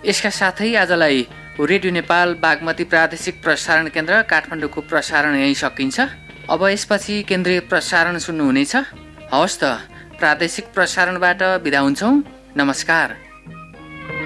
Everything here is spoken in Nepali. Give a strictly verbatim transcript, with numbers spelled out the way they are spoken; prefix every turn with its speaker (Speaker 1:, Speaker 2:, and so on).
Speaker 1: यसका साथै आजलाई रेडियो नेपाल बागमती प्रादेशिक प्रसारण केन्द्र काठमाडौँको प्रसारण यही सकिन्छ। अब यसपछि केन्द्रीय प्रसारण सुन्नुहुनेछ। हवस् त, प्रादेशिक प्रसारणबाट बिदा हुन्छौँ। नमस्कार।